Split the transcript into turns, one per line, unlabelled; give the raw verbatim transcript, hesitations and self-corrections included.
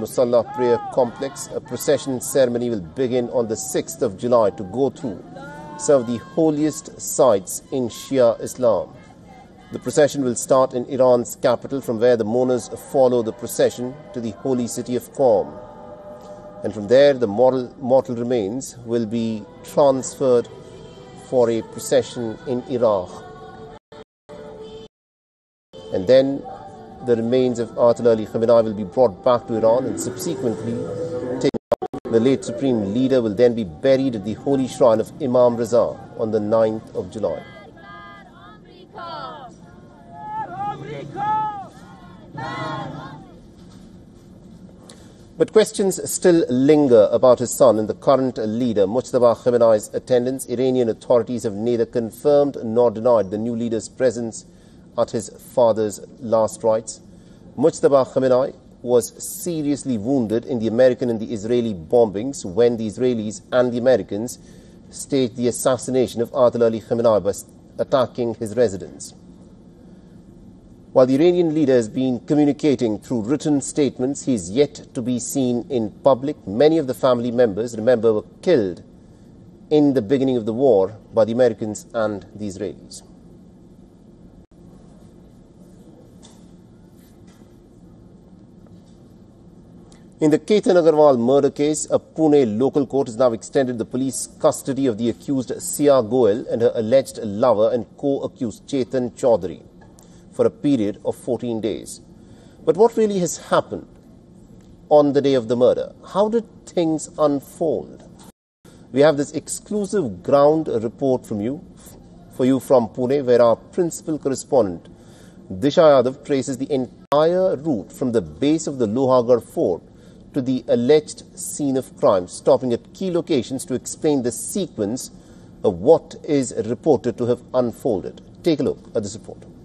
Musalla Prayer Complex. A procession ceremony will begin on the sixth of July to go through some of the holiest sites in Shia Islam. The procession will start in Iran's capital, from where the mourners follow the procession to the holy city of Qom. And from there, the mortal, mortal remains will be transferred for a procession in Iraq. And then the remains of Ayatollah Ali Khamenei will be brought back to Iran and subsequently taken up. The late Supreme Leader will then be buried at the holy shrine of Imam Raza on the ninth of July. But questions still linger about his son and the current leader, Mujtaba Khamenei's attendance. Iranian authorities have neither confirmed nor denied the new leader's presence at his father's last rites. Mujtaba Khamenei was seriously wounded in the American and the Israeli bombings when the Israelis and the Americans staged the assassination of Ayatollah Ali Khamenei by attacking his residence. While the Iranian leader has been communicating through written statements, he is yet to be seen in public. Many of the family members, remember, were killed in the beginning of the war by the Americans and the Israelis. In the Ketan Agarwal murder case, a Pune local court has now extended the police custody of the accused Sia Goel and her alleged lover and co-accused Chetan Chaudhary for a period of fourteen days. But what really has happened on the day of the murder? How did things unfold? We have this exclusive ground report from you, for you from Pune, where our principal correspondent Disha Yadav traces the entire route from the base of the Lohagarh fort to the alleged scene of crime, stopping at key locations to explain the sequence of what is reported to have unfolded. Take a look at this report.